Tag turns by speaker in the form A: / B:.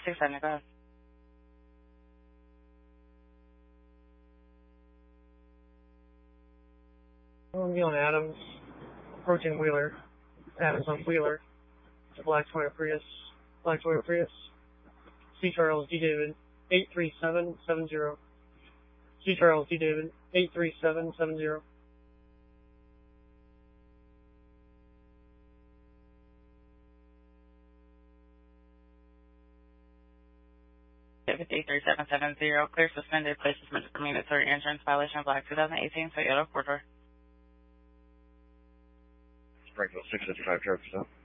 A: 670, go ahead.
B: Neil Adams, approaching Wheeler. Adams on Wheeler. It's a black Toyota Prius. C. Charles D. David, 83770. C. Charles D. David, 83770.
A: David 83770, clear suspended, place suspended for mandatory insurance violation of black 2018 Toyota 4-door.
C: Springfield 655 Charles,